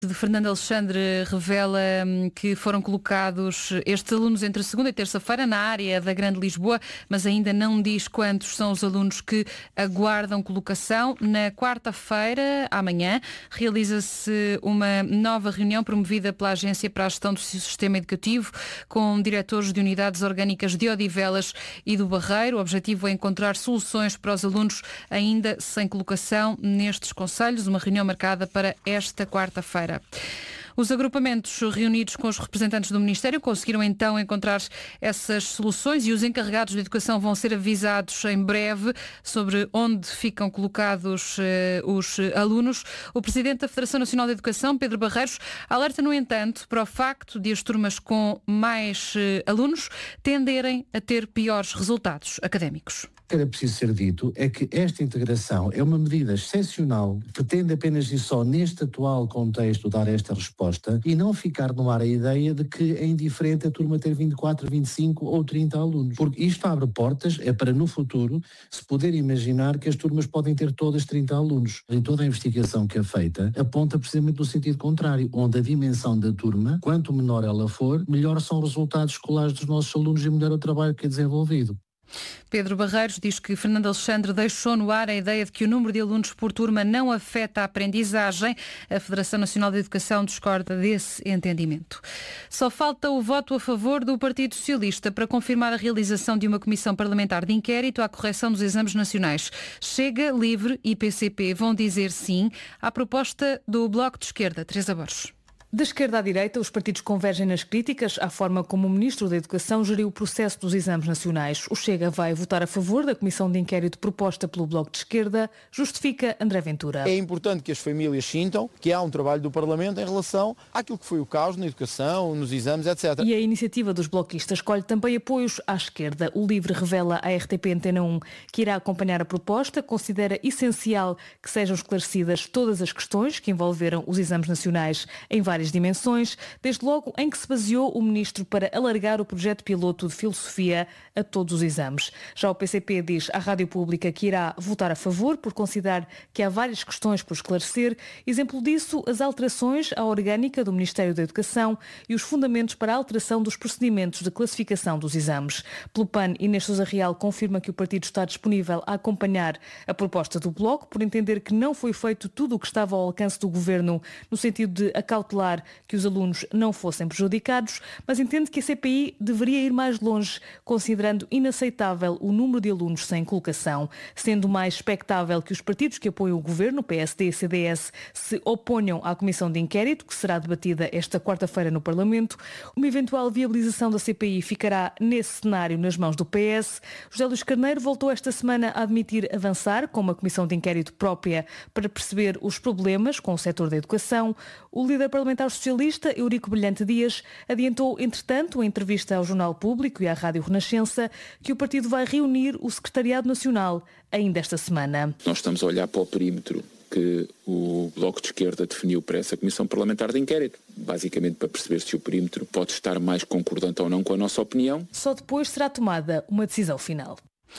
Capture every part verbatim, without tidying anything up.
De Fernando Alexandre revela que foram colocados estes alunos entre segunda e terça-feira na área da Grande Lisboa, mas ainda não diz quantos são os alunos que aguardam colocação. Na quarta-feira, amanhã, realiza-se uma nova reunião promovida pela Agência para a Gestão do Sistema Educativo com diretores de unidades orgânicas de Odivelas e do Barreiro. O objetivo é encontrar soluções para os alunos ainda sem colocação nestes concelhos, uma reunião marcada para esta quarta-feira. Os agrupamentos reunidos com os representantes do Ministério conseguiram então encontrar essas soluções e os encarregados de educação vão ser avisados em breve sobre onde ficam colocados eh, os alunos. O Presidente da Federação Nacional de Educação, Pedro Barreiros, alerta, no entanto, para o facto de as turmas com mais eh, alunos tenderem a ter piores resultados académicos. O que era preciso ser dito é que esta integração é uma medida excepcional, pretende apenas e só neste atual contexto dar esta resposta e não ficar no ar a ideia de que é indiferente a turma ter vinte e quatro, vinte e cinco ou trinta alunos. Porque isto abre portas, é para no futuro se poder imaginar que as turmas podem ter todas trinta alunos. E toda a investigação que é feita aponta precisamente no sentido contrário, onde a dimensão da turma, quanto menor ela for, melhor são os resultados escolares dos nossos alunos e melhor o trabalho que é desenvolvido. Pedro Barreiros diz que Fernando Alexandre deixou no ar a ideia de que o número de alunos por turma não afeta a aprendizagem. A Federação Nacional de Educação discorda desse entendimento. Só falta o voto a favor do Partido Socialista para confirmar a realização de uma comissão parlamentar de inquérito à correção dos exames nacionais. Chega, Livre e P C P vão dizer sim à proposta do Bloco de Esquerda. Teresa Borges. Da esquerda à direita, os partidos convergem nas críticas à forma como o Ministro da Educação geriu o processo dos exames nacionais. O Chega vai votar a favor da comissão de inquérito proposta pelo Bloco de Esquerda, justifica André Ventura. É importante que as famílias sintam que há um trabalho do Parlamento em relação àquilo que foi o caos na educação, nos exames, etcétera. E a iniciativa dos bloquistas escolhe também apoios à esquerda. O Livre revela à R T P Antena um que irá acompanhar a proposta, considera essencial que sejam esclarecidas todas as questões que envolveram os exames nacionais em várias dimensões, desde logo em que se baseou o Ministro para alargar o projeto piloto de filosofia a todos os exames. Já o P C P diz à Rádio Pública que irá votar a favor por considerar que há várias questões por esclarecer. Exemplo disso, as alterações à orgânica do Ministério da Educação e os fundamentos para a alteração dos procedimentos de classificação dos exames. Pelo P A N, Inês Sousa Real confirma que o partido está disponível a acompanhar a proposta do Bloco por entender que não foi feito tudo o que estava ao alcance do Governo no sentido de acautelar que os alunos não fossem prejudicados, mas entende que a C P I deveria ir mais longe, considerando inaceitável o número de alunos sem colocação, sendo mais expectável que os partidos que apoiam o Governo, P S D e C D S, se oponham à comissão de inquérito, que será debatida esta quarta-feira no Parlamento. Uma eventual viabilização da C P I ficará nesse cenário nas mãos do P S. José Luís Carneiro voltou esta semana a admitir avançar com uma comissão de inquérito própria para perceber os problemas com o setor da educação. O líder parlamentar socialista, Eurico Brilhante Dias, adiantou, entretanto, em entrevista ao Jornal Público e à Rádio Renascença, que o partido vai reunir o Secretariado Nacional ainda esta semana. Nós estamos a olhar para o perímetro que o Bloco de Esquerda definiu para essa Comissão Parlamentar de Inquérito, basicamente para perceber se o perímetro pode estar mais concordante ou não com a nossa opinião. Só depois será tomada uma decisão final.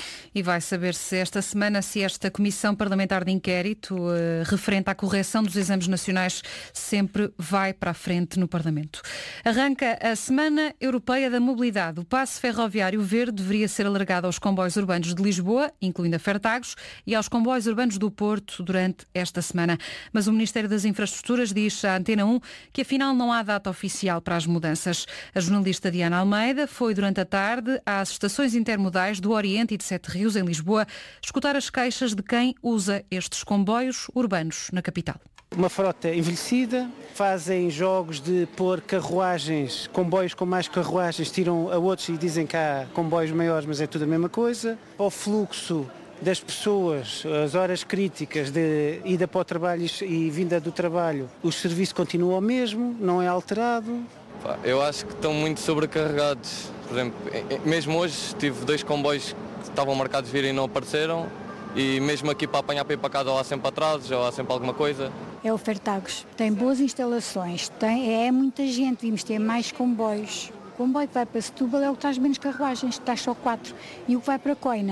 E vai saber-se esta semana se esta Comissão Parlamentar de Inquérito uh, referente à correção dos exames nacionais sempre vai para a frente no Parlamento. Arranca a Semana Europeia da Mobilidade. O passe ferroviário verde deveria ser alargado aos comboios urbanos de Lisboa, incluindo a Fertagos, e aos comboios urbanos do Porto durante esta semana. Mas o Ministério das Infraestruturas diz à Antena um que afinal não há data oficial para as mudanças. A jornalista Diana Almeida foi durante a tarde às estações intermodais do Oriente e de Sete Rios, em Lisboa, escutar as queixas de quem usa estes comboios urbanos na capital. Uma frota envelhecida, fazem jogos de pôr carruagens, comboios com mais carruagens, tiram a outros e dizem que há comboios maiores, mas é tudo a mesma coisa. O fluxo das pessoas, as horas críticas de ida para o trabalho e vinda do trabalho, o serviço continua o mesmo, não é alterado. Eu acho que estão muito sobrecarregados. Por exemplo, mesmo hoje tive dois comboios que estavam marcados de vir e não apareceram, e mesmo aqui para apanhar para ir para casa ou há sempre atrasos ou há sempre alguma coisa. É o Fertagos, tem boas instalações, tem, é muita gente, devíamos ter mais comboios. O comboio que vai para Setúbal é o que traz menos carruagens, traz só quatro, e o que vai para Coina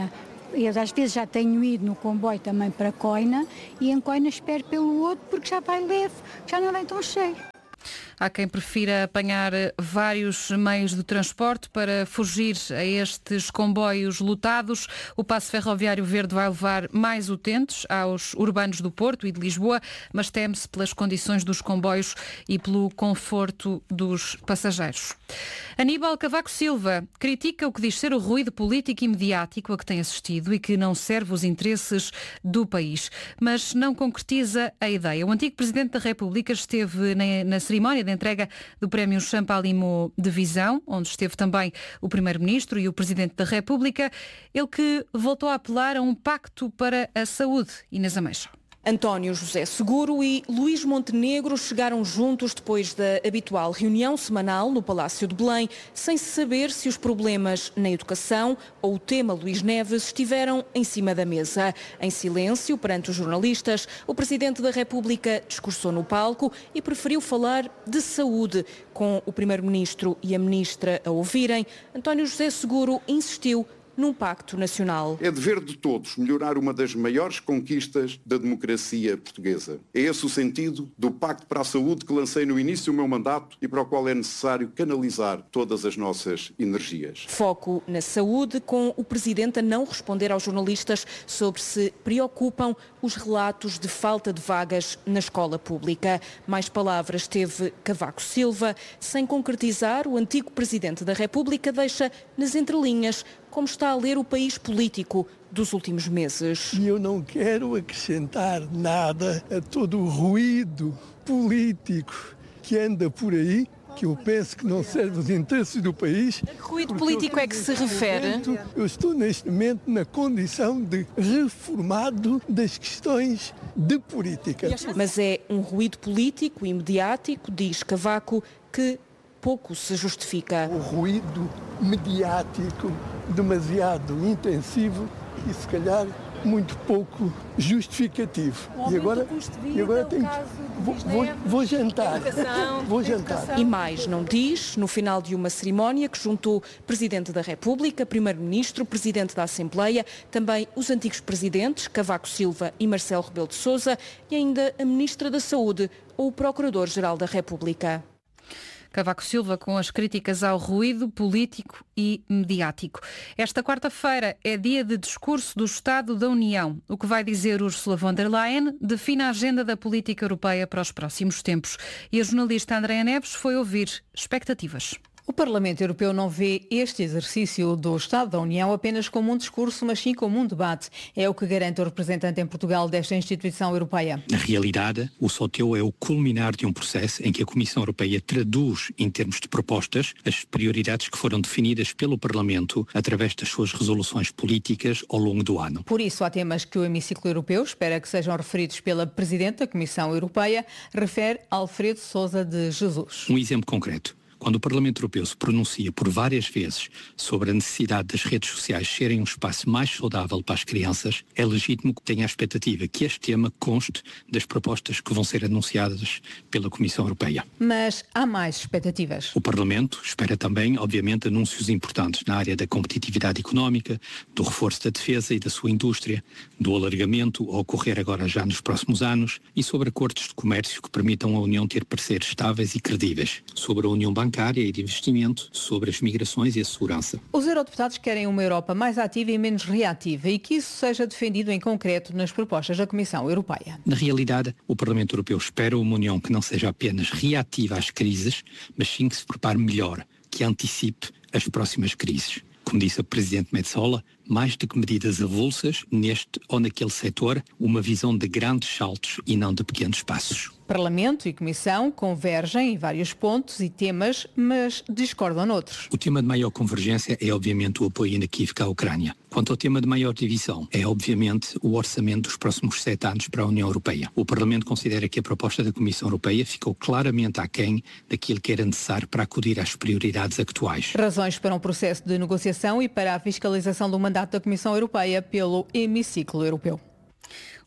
Eu às vezes já tenho ido no comboio também para Coina e em Coina espero pelo outro porque já vai leve, já não vem tão cheio. Há quem prefira apanhar vários meios de transporte para fugir a estes comboios lotados. O passo ferroviário verde vai levar mais utentes aos urbanos do Porto e de Lisboa, mas teme-se pelas condições dos comboios e pelo conforto dos passageiros. Aníbal Cavaco Silva critica o que diz ser o ruído político e mediático a que tem assistido e que não serve os interesses do país, mas não concretiza a ideia. O antigo Presidente da República esteve na, na cerimónia de entrega do Prémio Champalimau de Visão, onde esteve também o Primeiro-Ministro e o Presidente da República, ele que voltou a apelar a um pacto para a saúde. Inês Ameixa. António José Seguro e Luís Montenegro chegaram juntos depois da habitual reunião semanal no Palácio de Belém, sem se saber se os problemas na educação ou o tema Luís Neves estiveram em cima da mesa. Em silêncio, perante os jornalistas, o Presidente da República discursou no palco e preferiu falar de saúde. Com o Primeiro-Ministro e a Ministra a ouvirem, António José Seguro insistiu num pacto nacional. É dever de todos melhorar uma das maiores conquistas da democracia portuguesa. É esse o sentido do Pacto para a Saúde que lancei no início do meu mandato e para o qual é necessário canalizar todas as nossas energias. Foco na saúde, com o Presidente a não responder aos jornalistas sobre se preocupam os relatos de falta de vagas na escola pública. Mais palavras teve Cavaco Silva. Sem concretizar, o antigo Presidente da República deixa nas entrelinhas como está a ler o país político dos últimos meses. E eu não quero acrescentar nada a todo o ruído político que anda por aí, que eu penso que não serve os interesses do país. A que ruído político é que se refere? Momento, eu estou neste momento na condição de reformado das questões de política. Mas é um ruído político e mediático, diz Cavaco, que pouco se justifica. O ruído mediático demasiado intensivo e se calhar muito pouco justificativo. E agora, e agora tenho, vou, vou, vou jantar. Vou jantar. E mais não diz, no final de uma cerimónia que juntou Presidente da República, Primeiro-Ministro, Presidente da Assembleia, também os antigos Presidentes, Cavaco Silva e Marcelo Rebelo de Sousa, e ainda a Ministra da Saúde ou o Procurador-Geral da República. Cavaco Silva com as críticas ao ruído político e mediático. Esta quarta-feira é dia de discurso do Estado da União. O que vai dizer Ursula von der Leyen define a agenda da política europeia para os próximos tempos. E a jornalista Andréa Neves foi ouvir expectativas. O Parlamento Europeu não vê este exercício do Estado da União apenas como um discurso, mas sim como um debate. É o que garante o representante em Portugal desta instituição europeia. Na realidade, o sorteio é o culminar de um processo em que a Comissão Europeia traduz, em termos de propostas, as prioridades que foram definidas pelo Parlamento através das suas resoluções políticas ao longo do ano. Por isso, há temas que o hemiciclo europeu espera que sejam referidos pela Presidente da Comissão Europeia, refere Alfredo Sousa de Jesus. Um exemplo concreto. Quando o Parlamento Europeu se pronuncia por várias vezes sobre a necessidade das redes sociais serem um espaço mais saudável para as crianças, é legítimo que tenha a expectativa que este tema conste das propostas que vão ser anunciadas pela Comissão Europeia. Mas há mais expectativas. O Parlamento espera também, obviamente, anúncios importantes na área da competitividade económica, do reforço da defesa e da sua indústria, do alargamento a ocorrer agora já nos próximos anos e sobre acordos de comércio que permitam à União ter parceiros estáveis e credíveis, sobre a União Bancária e de investimento, sobre as migrações e a segurança. Os eurodeputados querem uma Europa mais ativa e menos reativa e que isso seja defendido em concreto nas propostas da Comissão Europeia. Na realidade, o Parlamento Europeu espera uma União que não seja apenas reativa às crises, mas sim que se prepare melhor, que antecipe as próximas crises. Como disse a Presidente Metsola, mais do que medidas avulsas, neste ou naquele setor, uma visão de grandes saltos e não de pequenos passos. Parlamento e Comissão convergem em vários pontos e temas, mas discordam noutros. O tema de maior convergência é, obviamente, o apoio inequívoco à Ucrânia. Quanto ao tema de maior divisão, é, obviamente, o orçamento dos próximos sete anos para a União Europeia. O Parlamento considera que a proposta da Comissão Europeia ficou claramente aquém daquilo que era necessário para acudir às prioridades atuais. Razões para um processo de negociação e para a fiscalização do mandato da Comissão Europeia pelo hemiciclo europeu.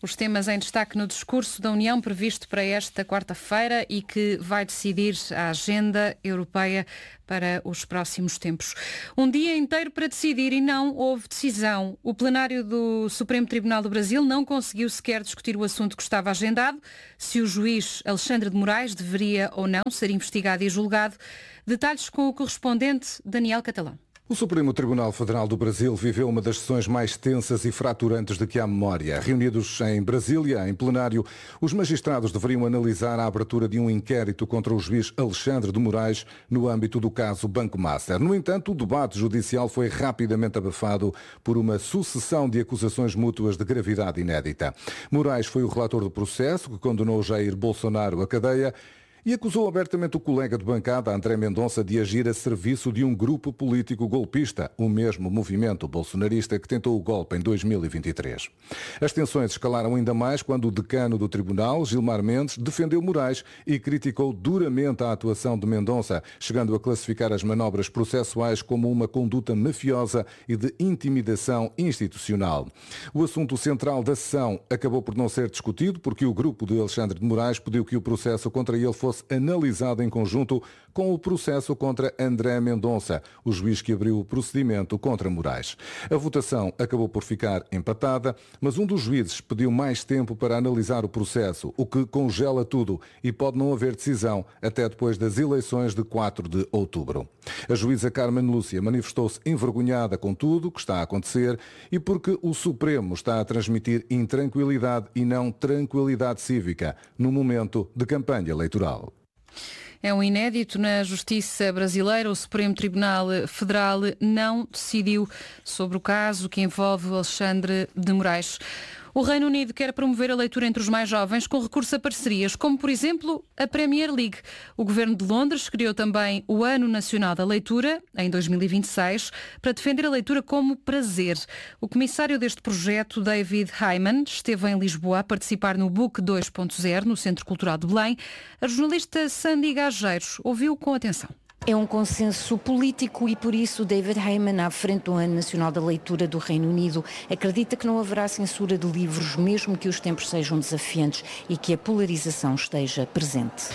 Os temas em destaque no discurso da União previsto para esta quarta-feira e que vai decidir a agenda europeia para os próximos tempos. Um dia inteiro para decidir e não houve decisão. O plenário do Supremo Tribunal do Brasil não conseguiu sequer discutir o assunto que estava agendado, se o juiz Alexandre de Moraes deveria ou não ser investigado e julgado. Detalhes com o correspondente Daniel Catalão. O Supremo Tribunal Federal do Brasil viveu uma das sessões mais tensas e fraturantes de que há memória. Reunidos em Brasília, em plenário, os magistrados deveriam analisar a abertura de um inquérito contra o juiz Alexandre de Moraes no âmbito do caso Banco Master. No entanto, o debate judicial foi rapidamente abafado por uma sucessão de acusações mútuas de gravidade inédita. Moraes foi o relator do processo que condenou Jair Bolsonaro à cadeia e acusou abertamente o colega de bancada, André Mendonça, de agir a serviço de um grupo político golpista, o mesmo movimento bolsonarista que tentou o golpe em dois mil e vinte e três. As tensões escalaram ainda mais quando o decano do tribunal, Gilmar Mendes, defendeu Moraes e criticou duramente a atuação de Mendonça, chegando a classificar as manobras processuais como uma conduta mafiosa e de intimidação institucional. O assunto central da sessão acabou por não ser discutido porque o grupo de Alexandre de Moraes pediu que o processo contra ele fosse analisado em conjunto com o processo contra André Mendonça, o juiz que abriu o procedimento contra Moraes. A votação acabou por ficar empatada, mas um dos juízes pediu mais tempo para analisar o processo, o que congela tudo e pode não haver decisão até depois das eleições de quatro de outubro. A juíza Carmen Lúcia manifestou-se envergonhada com tudo o que está a acontecer e porque o Supremo está a transmitir intranquilidade e não tranquilidade cívica no momento de campanha eleitoral. É um inédito na Justiça brasileira. O Supremo Tribunal Federal não decidiu sobre o caso que envolve Alexandre de Moraes. O Reino Unido quer promover a leitura entre os mais jovens com recurso a parcerias, como, por exemplo, a Premier League. O Governo de Londres criou também o Ano Nacional da Leitura, em dois mil e vinte e seis, para defender a leitura como prazer. O comissário deste projeto, David Hyman, esteve em Lisboa a participar no Book dois ponto zero, no Centro Cultural de Belém. A jornalista Sandy Gageiros ouviu com atenção. É um consenso político e por isso David Hyman, à frente do Ano Nacional da Leitura do Reino Unido, acredita que não haverá censura de livros, mesmo que os tempos sejam desafiantes e que a polarização esteja presente.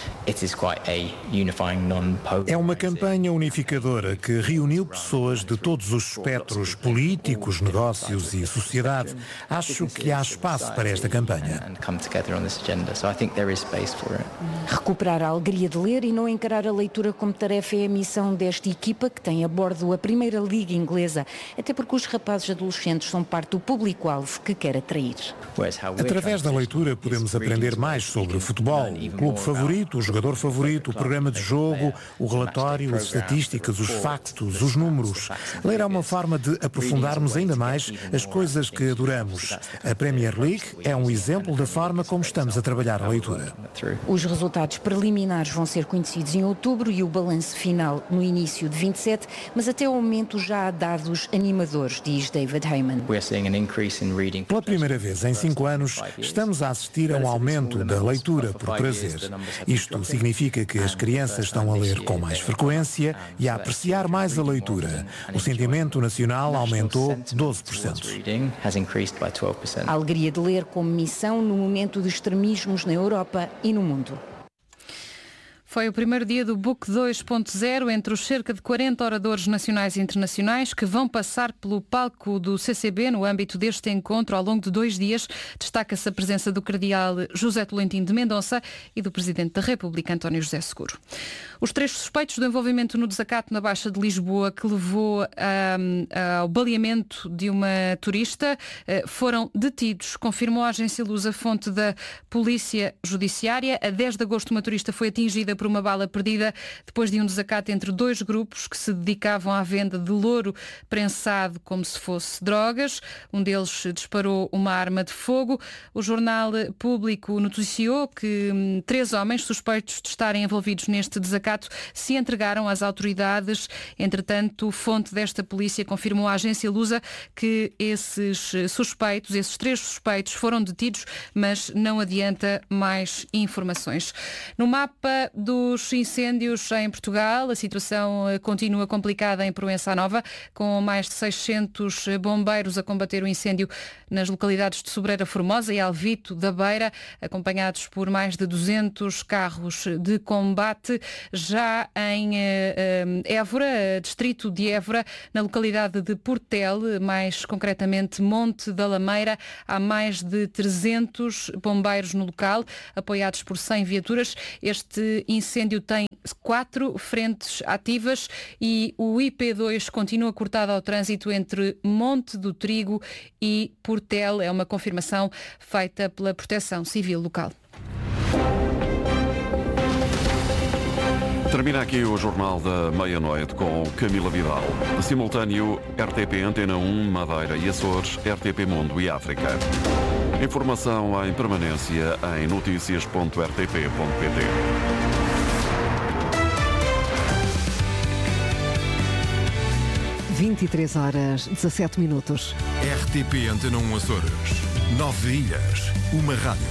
É uma campanha unificadora que reuniu pessoas de todos os espectros políticos, negócios e sociedade. Acho que há espaço para esta campanha. Recuperar a alegria de ler e não encarar a leitura como tarefa é a missão desta equipa que tem a bordo a Primeira Liga Inglesa, até porque os rapazes adolescentes são parte do público-alvo que quer atrair. Através da leitura podemos aprender mais sobre o futebol, o clube favorito, o jogador favorito, o programa de jogo, o relatório, as estatísticas, os factos, os números. Ler é uma forma de aprofundarmos ainda mais as coisas que adoramos. A Premier League é um exemplo da forma como estamos a trabalhar a leitura. Os resultados preliminares vão ser conhecidos em outubro e o balanço final no início de vinte e sete, mas até ao momento já há dados animadores, diz David Hyman. Pela primeira vez em cinco anos, estamos a assistir a um aumento da leitura por prazer. Isto significa que as crianças estão a ler com mais frequência e a apreciar mais a leitura. O sentimento nacional aumentou doze por cento. A alegria de ler como missão no momento de extremismos na Europa e no mundo. Foi o primeiro dia do Book dois ponto zero entre os cerca de quarenta oradores nacionais e internacionais que vão passar pelo palco do C C B no âmbito deste encontro ao longo de dois dias. Destaca-se a presença do cardeal José Tolentino de Mendonça e do Presidente da República, António José Seguro. Os três suspeitos do envolvimento no desacato na Baixa de Lisboa que levou um, ao baleamento de uma turista uh, foram detidos, confirmou a agência Lusa, fonte da Polícia Judiciária. A dez de agosto uma turista foi atingida por uma bala perdida depois de um desacato entre dois grupos que se dedicavam à venda de louro prensado como se fosse drogas. Um deles disparou uma arma de fogo. O Jornal Público noticiou que hum, três homens suspeitos de estarem envolvidos neste desacato se entregaram às autoridades. Entretanto, fonte desta polícia confirmou à agência Lusa que esses suspeitos, esses três suspeitos foram detidos, mas não adianta mais informações. No mapa do dos incêndios em Portugal, a situação continua complicada em Proença Nova, com mais de seiscentos bombeiros a combater o incêndio nas localidades de Sobreira Formosa e Alvito da Beira, acompanhados por mais de duzentos carros de combate. Já em Évora, distrito de Évora, na localidade de Portel, mais concretamente Monte da Lameira, há mais de trezentos bombeiros no local, apoiados por cem viaturas. Este incêndio tem quatro frentes ativas e o I P dois continua cortado ao trânsito entre Monte do Trigo e Portel. É uma confirmação feita pela Proteção Civil local. Termina aqui o Jornal da Meia-Noite com Camila Vidal. Simultâneo R T P Antena um, Madeira e Açores, R T P Mundo e África. Informação em permanência em notícias ponto r t p ponto p t. vinte e três horas, dezassete minutos. R T P Antena um Açores. Nove ilhas, uma rádio.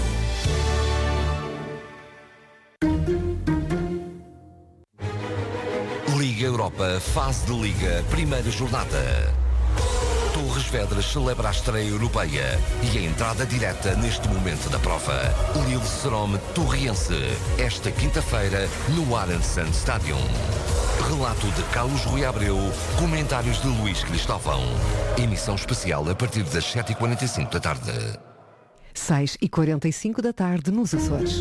Liga Europa, fase de Liga, primeira jornada. Torres Vedras celebra a estreia europeia e a entrada direta neste momento da prova. Lille-Serome Torriense, esta quinta-feira no Arendsand Stadium. Relato de Carlos Rui Abreu, comentários de Luís Cristóvão. Emissão especial a partir das sete e quarenta e cinco da tarde. seis e quarenta e cinco da tarde nos Açores.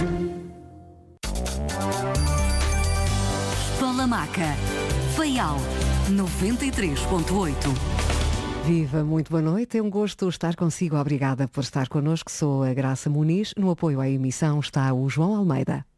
Palamaca, Faial, noventa e três ponto oito. Viva, muito boa noite. É um gosto estar consigo. Obrigada por estar connosco. Sou a Graça Muniz. No apoio à emissão está o João Almeida.